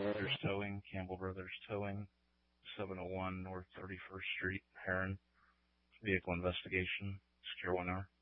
Brothers Towing, Campbell Brothers Towing, 701 North 31st Street, Heron. Vehicle investigation, secure 1 hour.